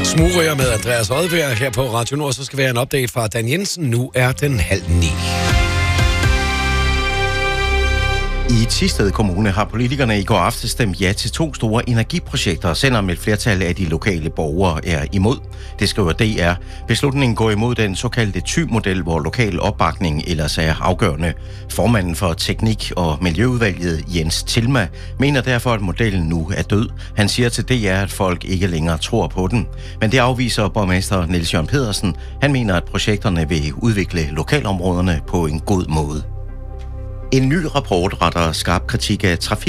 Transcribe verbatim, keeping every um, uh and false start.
Smugryger med Andreas Odbjerg her på Radio Nord. Så skal være en update fra Dan Jensen. Nu er den halv ni. I Thisted Kommune har politikerne i går aftes stemt ja til to store energiprojekter, selvom et flertal af de lokale borgere er imod. Det skriver D R. Beslutningen går imod den såkaldte Thy-model, hvor lokal opbakning ellers er afgørende. Formanden for Teknik- og Miljøudvalget, Jens Tilma, mener derfor, at modellen nu er død. Han siger til D R, at folk ikke længere tror på den. Men det afviser borgmester Niels Jørgen Pedersen. Han mener, at projekterne vil udvikle lokalområderne på en god måde. En ny rapport retter skarp kritik af trafik